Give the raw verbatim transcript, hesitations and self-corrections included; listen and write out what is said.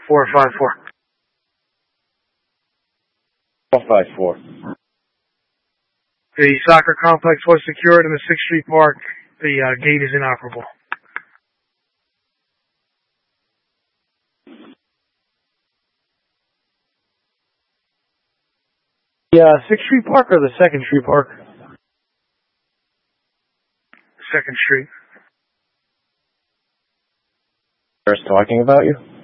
four five four. four five four. The soccer complex was secured in the sixth Street Park. The uh, gate is inoperable. The uh, sixth Street Park or the second Street Park? second Street. First talking about you?